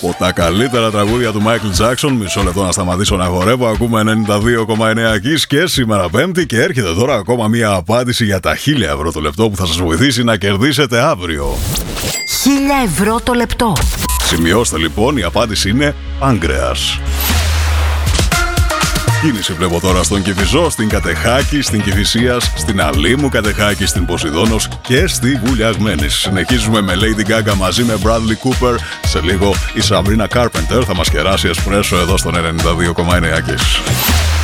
Από τα καλύτερα τραγούδια του Michael Jackson. Μισό λεπτό να σταματήσω να χορεύω. Ακούμε 92,9 Kiss και σήμερα Πέμπτη. Και έρχεται τώρα ακόμα μία απάντηση για τα 1.000 ευρώ το λεπτό που θα σας βοηθήσει να κερδίσετε αύριο. 1.000 ευρώ το λεπτό. Σημειώστε λοιπόν, η απάντηση είναι Πάγκρεας. Κίνηση βλέπω τώρα στον Κηφισό, στην Κατεχάκη, στην Κηφισίας, στην Αλήμου Κατεχάκη, στην Ποσειδώνος και στη Βουλιαγμένη. Συνεχίζουμε με Lady Gaga μαζί με Bradley Cooper. Σε λίγο η Sabrina Carpenter θα μας κεράσει εσπρέσο εδώ στον 92,9 Kiss.